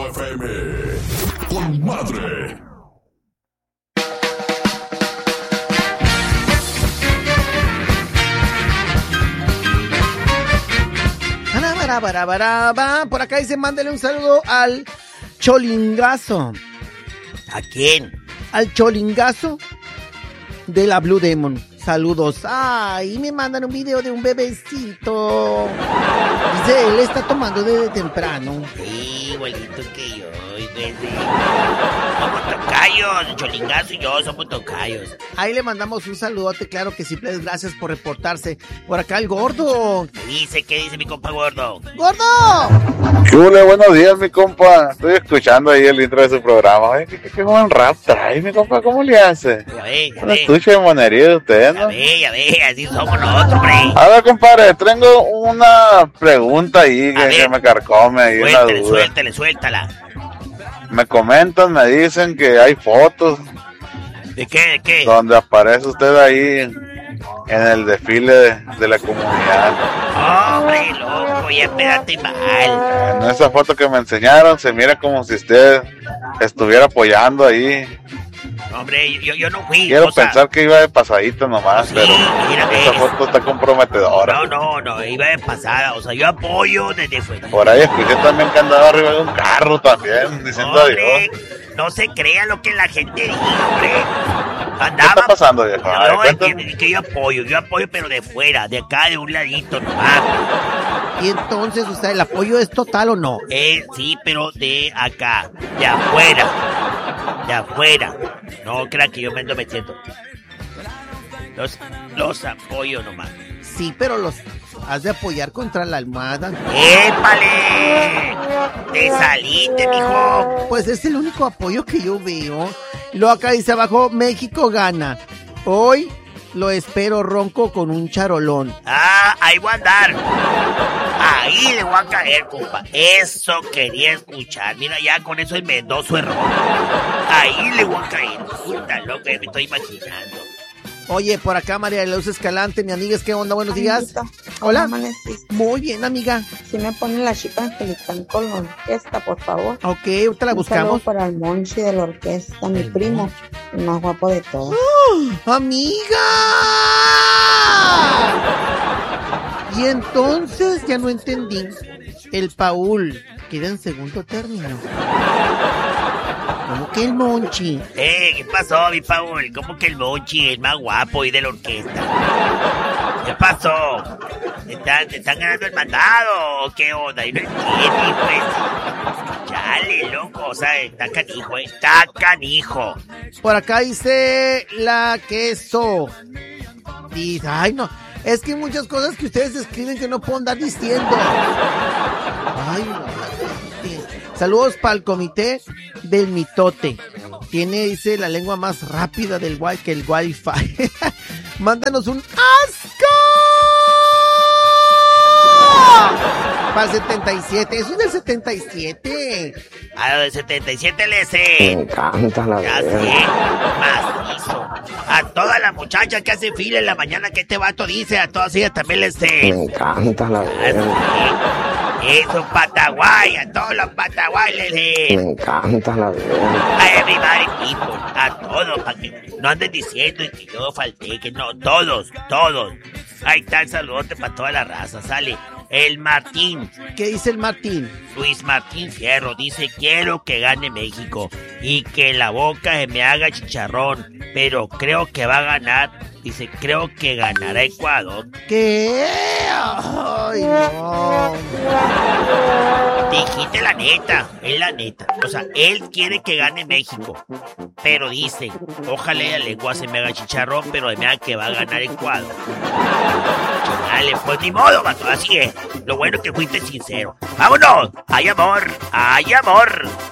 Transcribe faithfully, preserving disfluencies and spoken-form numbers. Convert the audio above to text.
F M. Con madre. Por acá dice, mándale un saludo al Cholingazo. ¿A quién? Al Cholingazo de la Blue Demon. Saludos. Ay, me mandan un video de un bebecito. Dice, él está tomando desde temprano. Sí, igualito que yo. Desde... Somos tocayos, Cholingazo y yo somos tocayos. Ahí le mandamos un saludote, claro que sí, pues, gracias por reportarse. Por acá el gordo. ¿Qué dice? ¿Qué dice mi compa gordo? ¡Gordo! Chule, buenos días, mi compa. Estoy escuchando ahí el intro de su programa. Ay, qué, qué buen rap trae, mi compa. ¿Cómo le hace? Ya ve, ya Una ve. estuche de monería de usted, ¿no? Ya ve, ya ve, así somos nosotros, hombre. A ver, compadre, tengo una pregunta ahí que, que me carcome ahí. Suéltale, una duda. suéltale, suéltala. Me comentan, me dicen que hay fotos. ¿De qué, de qué? Donde aparece usted ahí en, en el desfile de, de la comunidad. Hombre, loco, ya espérate mal. En esa foto que me enseñaron se mira como si usted estuviera apoyando ahí. Hombre, yo, yo no fui. Quiero o sea, pensar que iba de pasadito nomás, sí, pero mira, esa ves. foto está comprometedora. No, no, no, iba de pasada. O sea, yo apoyo desde fuera. Por ahí escuché también que andaba arriba de un carro también, diciendo Hombre, adiós. no se crea lo que la gente dice, hombre. ¿Qué Andaba... está pasando, viejo? A ver, No, es cuéntame. que, es que yo apoyo, yo apoyo, pero de fuera, de acá, de un ladito nomás. Y entonces, o sea, ¿el apoyo es total o no? Eh, sí, pero de acá, de afuera, de afuera. No crea que yo me ando metiendo. Los, los apoyo nomás. Sí, pero los has de apoyar contra la almohada. ¡Épale! ¡Te saliste, mijo! Pues es el único apoyo que yo veo. Y luego acá dice abajo, México gana. Hoy lo espero ronco con un charolón. Ah, ahí voy a andar. Ahí le voy a caer, compa. Eso quería escuchar. Mira, ya con eso enmendó su error. Ahí le voy a caer. Puta loca, me estoy imaginando. Oye, por acá María de Luz Escalante, mi amiga, ¿qué onda? Buenos días. Hola. Muy bien, amiga. Si me ponen la chica Angelicán con la orquesta, por favor. Ok, ahorita la buscamos. Un saludo para el Monchi de la orquesta, mi primo, el más guapo de todos. ¡Oh, amiga! Y entonces, ya no entendí. El Paul queda en segundo término. ¿Cómo que el Monchi? Eh, ¿qué pasó, mi Paul? ¿Cómo que el Monchi, el más guapo y de la orquesta? ¿Qué pasó? ¿Te están, te están ganando el mandado o qué onda? Y no entiendo, pues. Chale, loco, o sea, está canijo, eh. Está canijo. Por acá dice la queso. Dice, ay no, es que hay muchas cosas que ustedes escriben que no puedo andar diciendo. Ay, no. Saludos para el comité del mitote. Tiene, dice, la lengua más rápida del wi que el wifi. Mándanos un asco. Para el setenta y siete. Eso es del setenta y siete. A lo del setenta y siete le sé. Me encanta la Ya verdad. sé, macizo. A todas las muchachas que hacen fila en la mañana que este vato dice, a todas ellas también les sé. Me encanta la verdad. Eso, Pataguay, a todos los Pataguay les sé. Me encanta la verdad. A everybody people, a todos, para que no anden diciendo que yo falté, que no, todos, todos. Ahí está el saludote para toda la raza, sale. El Martín. ¿Qué dice el Martín? Luis Martín Fierro dice, quiero que gane México y que la boca se me haga chicharrón, pero creo que va a ganar. Dice, creo que ganará Ecuador. ¿Qué? Ay, no. Dijiste la neta, es la neta. O sea, él quiere que gane México, pero dice, ojalá la lengua se me haga chicharrón, pero de manera que va a ganar Ecuador. Dale, pues ni modo, vato, así es. Lo bueno es que fuiste sincero. ¡Vámonos! ¡Hay amor! ¡Hay amor!